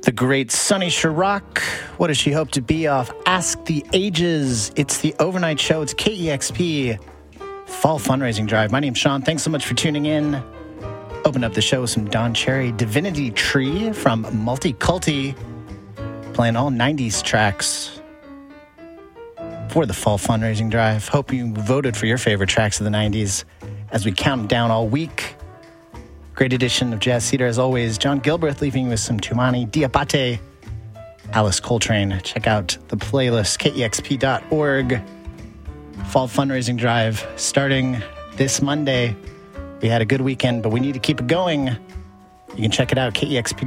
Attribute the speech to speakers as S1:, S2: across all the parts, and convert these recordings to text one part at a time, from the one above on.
S1: The great Sonny Chirac. What does she hope to be off Ask the Ages? It's the overnight show. It's KEXP Fall Fundraising Drive. My name's Sean. Thanks so much for tuning in. Opened up the show with some Don Cherry, Divinity Tree from Multiculti, playing all 90s tracks for the Fall Fundraising Drive. Hope you voted for your favorite tracks of the 90s as we count down all week. Great edition of Jazz Theater as always. John Gilbreth leaving you with some Tumani Diabate, Alice Coltrane. Check out the playlist, kexp.org. Fall Fundraising Drive starting this Monday. We had a good weekend, but we need to keep it going. You can check it out,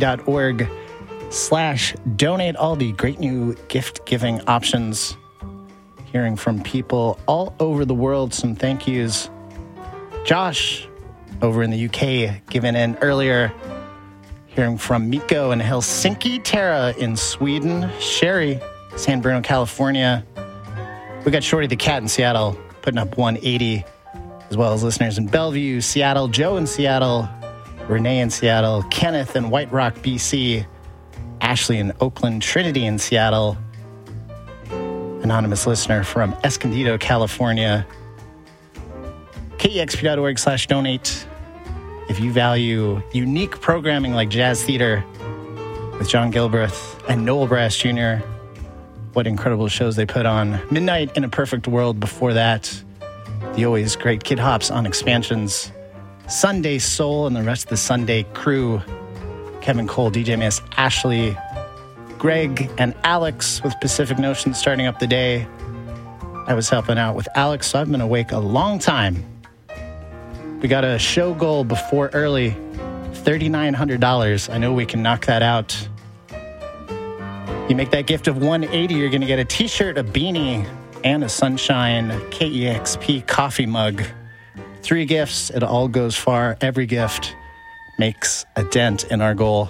S1: kexp.org/donate. All the great new gift-giving options. Hearing from people all over the world. Some thank yous. Josh over in the UK, giving in earlier. Hearing from Miko in Helsinki, Tara in Sweden, Sherry, San Bruno, California. We got Shorty the Cat in Seattle, putting up 180, as well as listeners in Bellevue, Seattle, Joe in Seattle, Renee in Seattle, Kenneth in White Rock, BC, Ashley in Oakland, Trinity in Seattle, anonymous listener from Escondido, California. KEXP.org/donate. If you value unique programming like Jazz Theater with John Gilbreth and Noel Brass Jr., what incredible shows they put on. Midnight in a Perfect World before that. The always great Kid Hops on Expansions. Sunday Soul and the rest of the Sunday crew. Kevin Cole, DJ Miss Ashley, Greg, and Alex with Pacific Notion starting up the day. I was helping out with Alex, so I've been awake a long time. We got a show goal before early, $3,900. I know we can knock that out. You make that gift of $180, you're going to get a t-shirt, a beanie, and a Sunshine KEXP coffee mug. 3 gifts. It all goes far. Every gift makes a dent in our goal.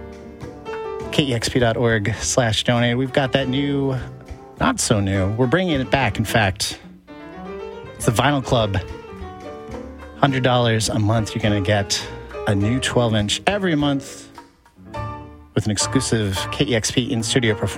S1: KEXP.org/donate. We've got that new, not so new. We're bringing it back, in fact. It's the Vinyl Club. $100 a month, you're going to get a new 12-inch every month with an exclusive KEXP in-studio performance.